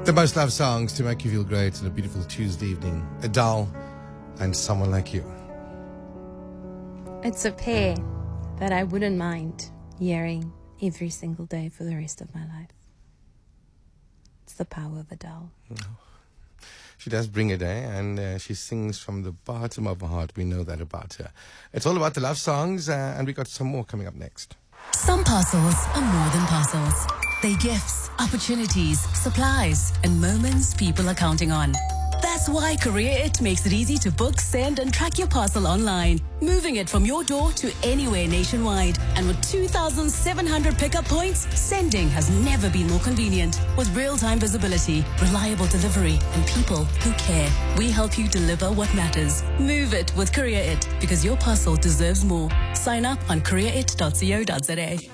The most loved songs to make you feel great on a beautiful Tuesday evening. Adele and Someone Like You. It's a pair that I wouldn't mind hearing every single day for the rest of my life. It's the power of Adele. She does bring it, and she sings from the bottom of her heart. We know that about her. It's all about the love songs, and we got some more coming up next. Some parcels are more than parcels. They're gifts, opportunities, supplies, and moments people are counting on. That's why CourierIt makes it easy to book, send, and track your parcel online, moving it from your door to anywhere nationwide. And with 2,700 pickup points, sending has never been more convenient. With real-time visibility, reliable delivery, and people who care, we help you deliver what matters. Move it with CourierIt, because your parcel deserves more. Sign up on courierit.co.za.